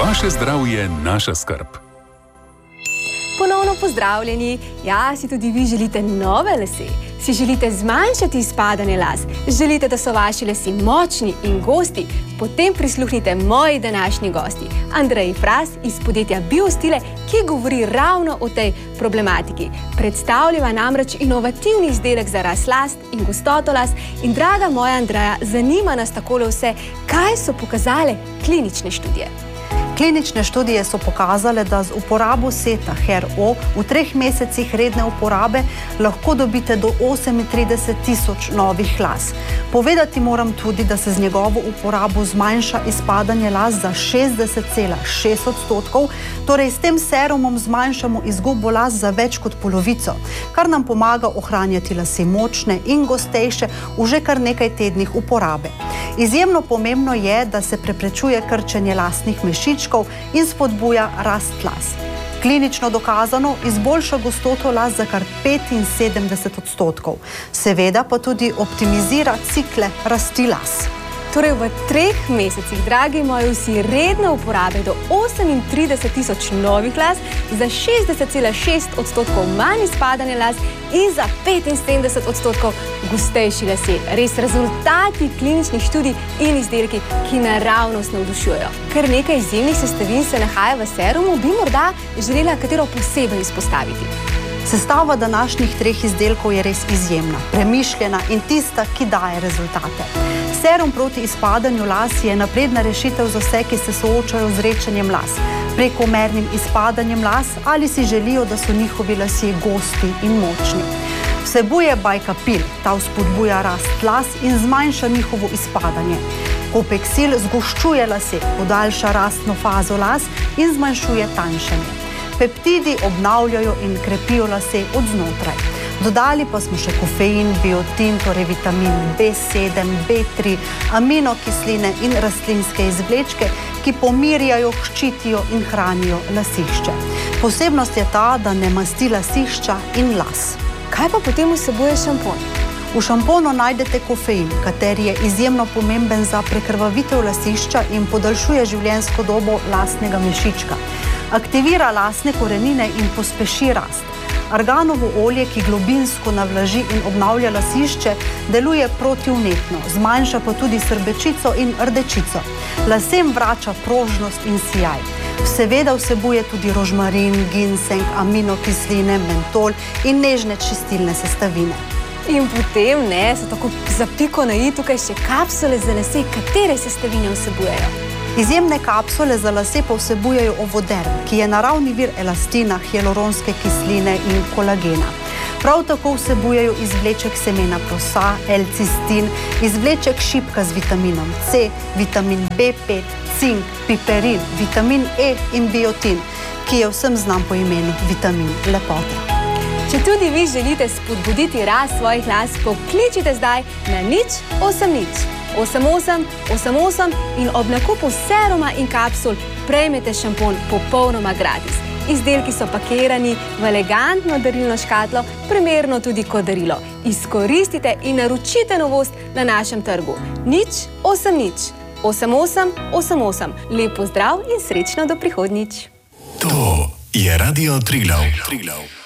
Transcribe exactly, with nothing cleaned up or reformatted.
Vaše zdravje, naša skrb. Ponovno pozdravljeni. Ja, si tudi vi želite nove lase? Si želite zmanjšati izpadanje las? Želite, da so vaši lasi močni in gosti? Potem prisluhnite moji današnji gosti, Andreji Fras iz podjetja Biostile, ki govori ravno o tej problematiki. Predstavlja namreč inovativni izdelek za rast las in gostoto las. In draga moja Andreja, zanima nas takole vse, kaj so pokazale klinične študije. Klinične študije so pokazale, da z uporabo seta Hair O v treh mesecih redne uporabe lahko dobite do osemintrideset tisoč novih las. Povedati moram tudi, da se z njegovo uporabo zmanjša izpadanje las za šestdeset cela šest odstotkov, torej s tem serumom zmanjšamo izgubo las za več kot polovico, kar nam pomaga ohranjati lase močne in gostejše v že kar nekaj tednih uporabe. Izjemno pomembno je, da se preprečuje krčenje lasnih mešičkov in spodbuja rast las. Klinično dokazano izboljša gostoto las za kar petinsedemdeset odstotkov. Seveda pa tudi optimizira cikle rasti las. Torej v treh mesecih, dragi moji, vsi redne uporabe do osemintrideset tisoč novih las, za šestdeset cela šest odstotkov manj izpadanje las in za petinsedemdeset odstotkov gostejši lasje. Res rezultati kliničnih študij in izdelki, ki naravnost navdušujejo. Ker nekaj izjemnih sestavin se nahaja v serumu, bi morda želela katero posebej izpostaviti. Sestava današnjih treh izdelkov je res izjemna, premišljena in tista, ki daje rezultate. Serum proti izpadanju las je napredna rešitev za vse, ki se soočajo z redčenjem las, prekomernim izpadanjem las ali si želijo, da so njihovi lasje gosti in močni. Vsebuje bajkapil, ta vzpodbuja rast las in zmanjša njihovo izpadanje. Kopeksil zgoščuje lase, podaljša rastno fazo las in zmanjšuje tanjšanje. Peptidi obnavljajo in krepijo lase od znotraj. Dodali pa smo še kofein, biotin, torej vitamin B sedem, B tri, aminokisline in rastlinske izvlečke, ki pomirjajo, ščitijo in hranijo lasišče. Posebnost je ta, da ne masti lasišča in las. Kaj pa potem vsebuje šampon? V šamponu najdete kofein, kateri je izjemno pomemben za prekrvavitev lasišča in podaljšuje življenjsko dobo lasnega mešička. Aktivira lasne korenine in pospeši rast. Arganovo olje, ki globinsko navlaži in obnavlja lasišče, deluje protivnetno, zmanjša pa tudi srbečico in rdečico. Lasem vrača prožnost in sijaj. Seveda vsebuje tudi rožmarin, ginseng, aminokisline, mentol in nežne čistilne sestavine. In potem, ne, so tako za piko na i tukaj še kapsule za lase, katere sestavine vsebujejo. Izjemne kapsule za lase pa vsebujejo ovoderm, ki je naravni vir elastina, hialuronske kisline in kolagena. Prav tako vsebujejo izvleček semena prosa, L-cistin, izvleček šipka z vitaminom C, vitamin B pet, cink, piperin, vitamin E in biotin, ki je vsem znan po imenu vitamin lepote. Če tudi vi želite spodbuditi rast svojih las, pokličite zdaj na nič osem nič. osem osem osem osem in ob nakupu seruma in kapsul prejmete šampon popolnoma gratis. Izdelki so pakirani v elegantno darilno škatlo, primerno tudi kot darilo. Izkoristite in naročite novost na našem trgu. nič osem nič. osem osem osem osem. Lep pozdrav in srečno do prihodnjič. To je Radio Triglav.